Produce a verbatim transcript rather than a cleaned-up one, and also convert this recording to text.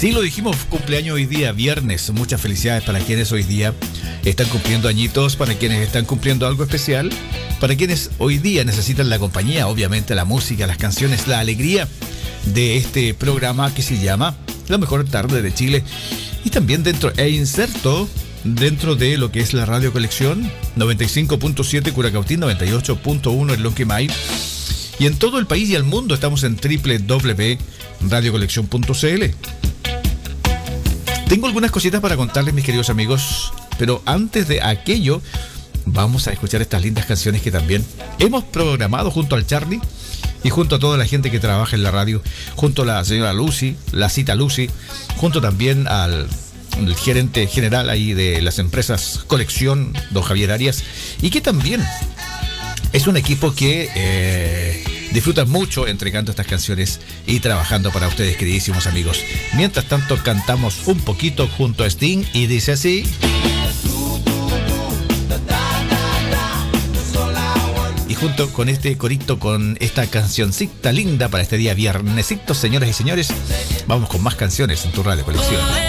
Sí, lo dijimos, cumpleaños hoy día, viernes. Muchas felicidades para quienes hoy día están cumpliendo añitos, para quienes están cumpliendo algo especial, para quienes hoy día necesitan la compañía, obviamente la música, las canciones, la alegría de este programa que se llama La Mejor Tarde de Chile. Y también dentro, e inserto dentro de lo que es la Radio Colección, noventa y cinco punto siete Curacautín, noventa y ocho punto uno en Lonquimay. Y en todo el país y el mundo estamos en doble u doble u doble u punto radio colección punto c l. Tengo algunas cositas para contarles, mis queridos amigos, pero antes de aquello, vamos a escuchar estas lindas canciones que también hemos programado junto al Charlie y junto a toda la gente que trabaja en la radio, junto a la señora Lucy, la cita Lucy, junto también al el gerente general ahí de las empresas Colección, don Javier Arias, y que también es un equipo que eh, disfruta mucho entregando estas canciones y trabajando para ustedes, queridísimos amigos. Mientras tanto, cantamos un poquito junto a Sting y dice así. Y junto con este corito, con esta cancioncita linda para este día viernesito, señoras y señores, vamos con más canciones en tu Radio Colección.